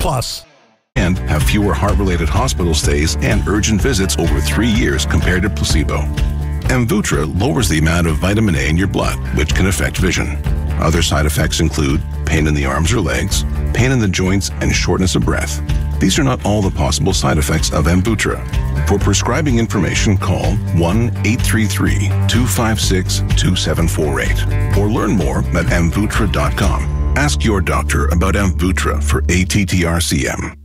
Plus. And have fewer heart-related hospital stays and urgent visits over 3 years compared to placebo. Amvuttra lowers the amount of vitamin A in your blood, which can affect vision. Other side effects include pain in the arms or legs, pain in the joints, and shortness of breath. These are not all the possible side effects of Amvuttra. For prescribing information, call 1-833-256-2748 or learn more at amvuttra.com. Ask your doctor about Amvuttra for ATTR-CM.